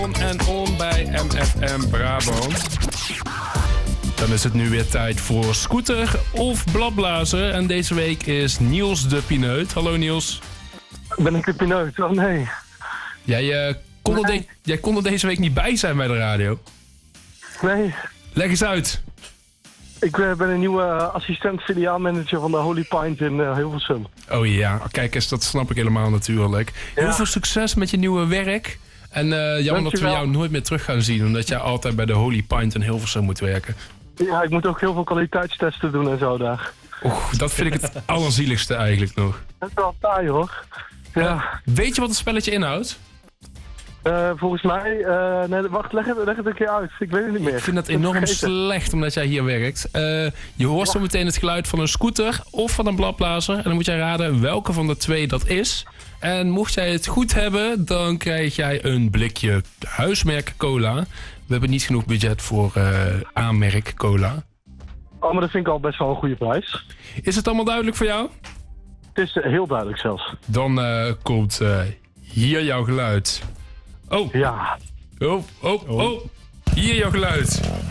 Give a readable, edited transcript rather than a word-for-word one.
On bij MFM Brabant. Dan is het nu weer tijd voor Scooter of Bladblazer. En deze week is Niels de Pineut. Hallo Niels. Ben ik de Pineut? Oh nee. Jij kon er deze week niet bij zijn bij de radio. Nee. Leg eens uit. Ik ben een nieuwe assistent filiaalmanager van de Holy Pint in Hilversum. Oh ja, kijk eens, dat snap ik helemaal natuurlijk. Ja. Heel veel succes met je nieuwe werk. En jammer dat we jou nooit meer terug gaan zien, omdat jij altijd bij de Holy Pint in Hilversum moet werken. Ja, ik moet ook heel veel kwaliteitstesten doen en zo daar. Oeh, dat vind ik het allerzieligste eigenlijk nog. Dat is wel taai hoor. Ja. Weet je wat het spelletje inhoudt? Volgens mij... nee, wacht, leg het een keer uit. Ik weet het niet meer. Ik vind dat enorm slecht omdat jij hier werkt. Je hoort zo meteen het geluid van een scooter of van een bladblazer. En dan moet jij raden welke van de twee dat is. En mocht jij het goed hebben, dan krijg jij een blikje huismerk cola. We hebben niet genoeg budget voor aanmerk cola. Oh, maar dat vind ik al best wel een goede prijs. Is het allemaal duidelijk voor jou? Het is heel duidelijk zelfs. Dan komt hier jouw geluid. Oh. Ja. Oh. Hier jouw geluid.